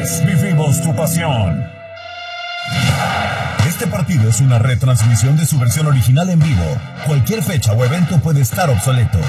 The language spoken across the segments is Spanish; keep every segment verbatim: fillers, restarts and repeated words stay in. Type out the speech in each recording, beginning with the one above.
Tigres, vivimos tu pasión. Este partido es una retransmisión de su versión original en vivo. Cualquier fecha o evento puede estar obsoleto.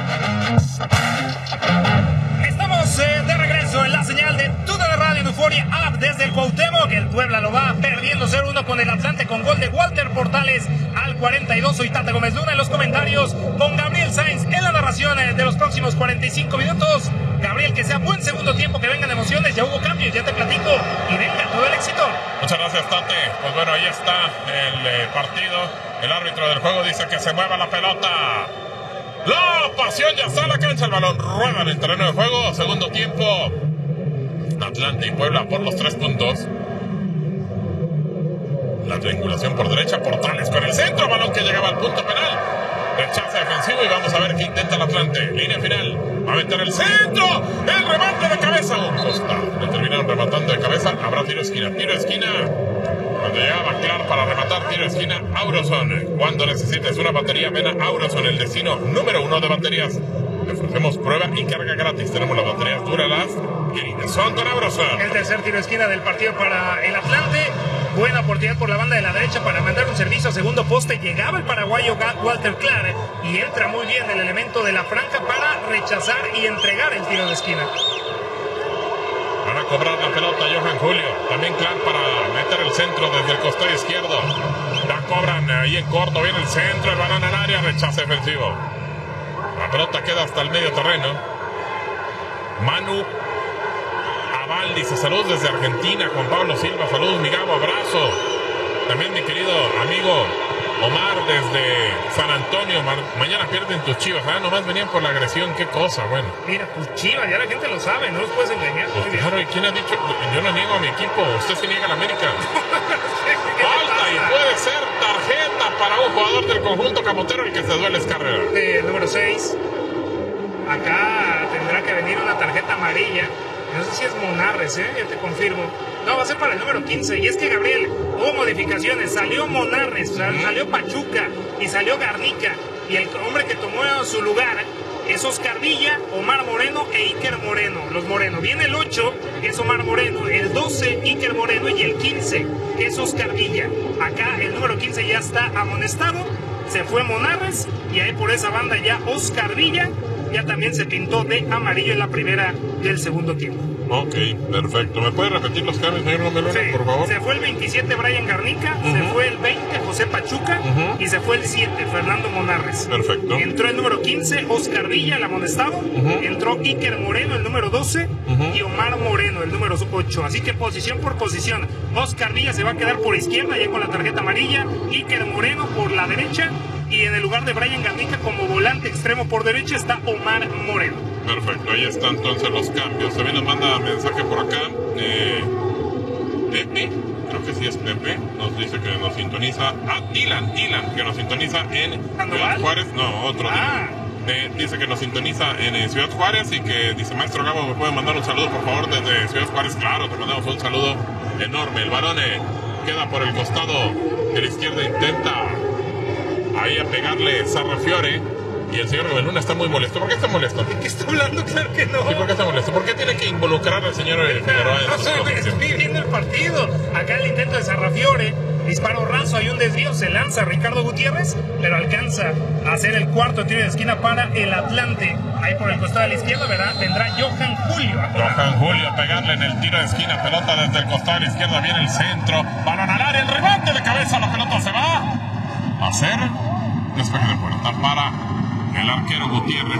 Estamos eh, de regreso en la señal de T U D N Radio en Euforia App desde el Cuauhtémoc. El Puebla lo va perdiendo cero uno con el Atlante con gol de Walter Portales al cuarenta y dos. Soy Tata Gómez Luna en los comentarios con Gabriel Sainz en la narración de los próximos cuarenta y cinco minutos. Gabriel, que sea buen segundo tiempo, que vengan emociones, ya hubo cambios, ya te platico y venga todo el éxito. Muchas gracias, Tate. Pues bueno, ahí está el eh, partido. El árbitro del juego dice que se mueva la pelota. La pasión ya está en la cancha, el balón rueda en el terreno de juego. Segundo tiempo, Atlante y Puebla por los tres puntos. La triangulación por derecha, Portales con el centro, balón que llegaba al punto penal. Rechaza defensivo y vamos a ver qué intenta el Atlante. Línea final, va a meter el centro, el remate de cabeza. Oh, Costa, le terminaron rematando de cabeza. Habrá tiro esquina, tiro esquina. Cuando llegaba Clar para rematar, tiro esquina, Auroson. Cuando necesites una batería, ven a Auroson, el destino número uno de baterías. Le ofrecemos prueba y carga gratis. Tenemos las baterías Duralas y son con Auroson. El tercer tiro esquina del partido para el Atlante. Buena oportunidad por la banda de la derecha para mandar un servicio a segundo poste. Llegaba el paraguayo Walter Clar y entra muy bien el elemento de la franja para rechazar y entregar el tiro de esquina. Van a cobrar la pelota Johan Julio. También Clar para meter el centro desde el costado izquierdo. La cobran ahí en corto. Viene el centro, el balón al área, rechace defensivo. La pelota queda hasta el medio terreno. Manu Aval dice saludos desde Argentina. Juan Pablo Silva, saludos mi Gabo, abrazo. También mi querido amigo Omar desde San Antonio. Ma mañana pierden tus Chivas. Ah, nomás venían por la agresión, qué cosa, bueno. Mira, tus Chivas, ya la gente lo sabe, no los puedes engañar. Pues claro, ¿y quién ha dicho? Yo no niego a mi equipo, usted se niega a la América. Falta y puede ser tarjeta para un jugador del conjunto camotero. El que se duele es Carrera. Eh, número seis. Acá tendrá que venir una tarjeta amarilla. No sé si es Monarres, ¿eh? Ya te confirmo. No, va a ser para el número quince. Y es que, Gabriel, hubo modificaciones. Salió Monarres, salió Pachuca y salió Garnica. Y el hombre que tomó su lugar es Oscar Villa, Omar Moreno e Iker Moreno. Los Moreno. Viene el ocho, que es Omar Moreno. El doce, Iker Moreno. Y el quince, que es Oscar Villa. Acá el número quince ya está amonestado. Se fue Monarres. Y ahí por esa banda ya Oscar Villa ya también se pintó de amarillo en la primera del segundo tiempo. Ok, perfecto. ¿Me puede repetir los cambios, señor Nomelona, sí, por favor? Se fue el veintisiete, Brian Garnica, uh-huh. Se fue el veinte, José Pachuca, uh-huh. Y se fue el siete, Fernando Monarres. Perfecto. Entró el número quince, Oscar Villa, el amonestado. Uh-huh. Entró Iker Moreno, el número doce, uh-huh. Y Omar Moreno, el número ocho. Así que posición por posición. Oscar Villa se va a quedar por izquierda, ya con la tarjeta amarilla. Iker Moreno por la derecha. Y en el lugar de Brian Garnica como volante extremo por derecha está Omar Moreno. Perfecto, ahí están entonces los cambios. También nos manda mensaje por acá. Eh, Pepe, creo que sí es Pepe, nos dice que nos sintoniza. Ah, Dylan, Dylan, que nos sintoniza en Ciudad Juárez. No, otro ah. Eh, dice que nos sintoniza en eh, Ciudad Juárez y que dice, maestro Gabo, ¿me puede mandar un saludo por favor desde Ciudad Juárez? Claro, te mandamos un saludo enorme. El balón eh, queda por el costado de la izquierda, intenta ahí a pegarle Sarrafiore. Y el señor Noveluna está muy molesto. ¿Por qué está molesto? ¿De qué está hablando? Claro que no. ¿Y por qué está molesto? ¿Por qué tiene que involucrar al señor Figueroa en no, sus no, estoy viendo el partido. Acá el intento de Sarrafiore. Disparo raso, hay un desvío, se lanza Ricardo Gutiérrez, pero alcanza a hacer el cuarto tiro de esquina para el Atlante. Ahí por el costado de la izquierda, ¿verdad? Vendrá Johan Julio. A Johan Julio a pegarle en el tiro de esquina. Pelota desde el costado de la izquierda, viene el centro. Balón al área, el remate de cabeza. La pelota se va a hacer despeje de puerta para el arquero Gutiérrez.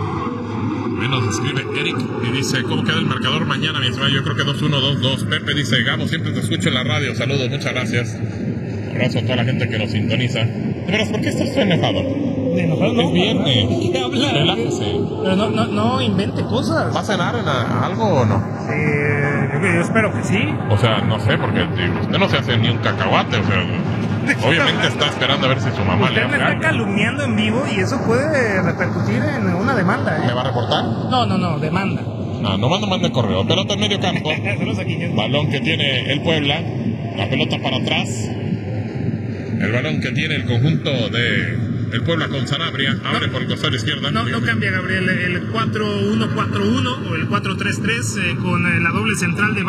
Nos escribe Eric y dice, ¿cómo queda el marcador mañana, mi estimado? Yo creo que dos uno, dos dos. Pepe dice, Gabo, siempre te escucho en la radio. Saludos, muchas gracias. Abrazo a toda la gente que nos sintoniza. De veras, ¿por qué estás enojado? De enojado no. Es viernes. ¿Qué habla? Relájese. Pero no, no, no invente cosas. ¿Va a cenar en a, algo o no? Eh, yo, yo espero que sí. O sea, no sé, porque digo, usted no se hace ni un cacahuate, o sea... Obviamente está esperando a ver si su mamá usted le me está calumniando en vivo y eso puede repercutir en una demanda, ¿eh? ¿Me va a reportar? No, no, no, demanda. No, no manda, manda correo. Pelota en medio campo. Balón que tiene el Puebla. La pelota para atrás. El balón que tiene el conjunto de el Puebla con Sanabria. Abre no, por el costado izquierda. No, no cambia, Gabriel. El cuatro uno cuatro uno o el cuatro tres tres eh, con eh, la doble central de